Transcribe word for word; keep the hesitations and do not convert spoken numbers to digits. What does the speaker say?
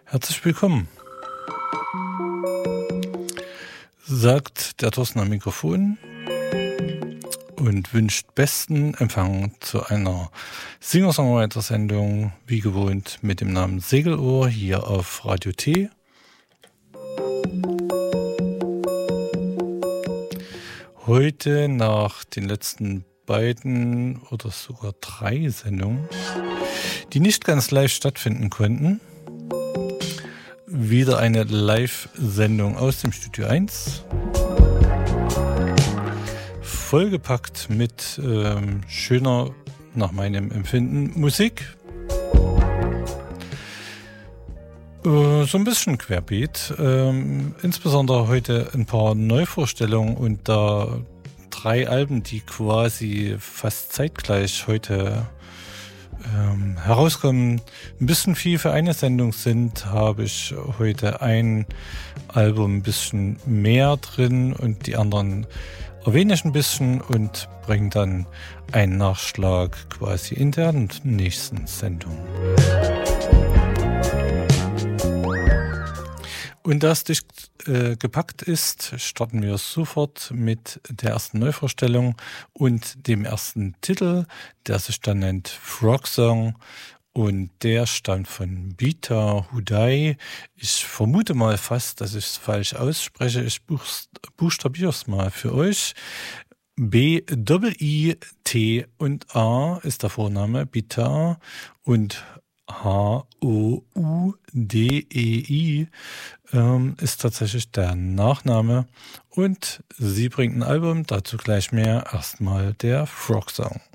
Herzlich willkommen, sagt der Thorsten am Mikrofon und wünscht besten Empfang zu einer Singer-Songwriter-Sendung, wie gewohnt mit dem Namen Segelohr hier auf Radio T. Heute nach den letzten beiden oder sogar drei Sendungen, die nicht ganz live stattfinden konnten, wieder eine Live-Sendung aus dem Studio eins. Vollgepackt mit ähm, schöner, nach meinem Empfinden, Musik. Äh, so ein bisschen querbeet. Ähm, insbesondere heute ein paar Neuvorstellungen und da drei Alben, die quasi fast zeitgleich heute ähm, herauskommen, ein bisschen viel für eine Sendung sind, habe ich heute ein Album ein bisschen mehr drin und die anderen erwähne ich ein bisschen und bringe dann einen Nachschlag quasi in der nächsten Sendung. Und da es dicht äh, gepackt ist, starten wir sofort mit der ersten Neuvorstellung und dem ersten Titel, der sich dann nennt Frog Song. Und der stammt von Bita Hudai. Ich vermute mal fast, dass ich es falsch ausspreche. Ich buchstabiere es mal für euch. B I T und A ist der Vorname, Bita, und H O U D E I ähm, ist tatsächlich der Nachname. Und sie bringt ein Album, dazu gleich mehr. Erstmal der Frog Song.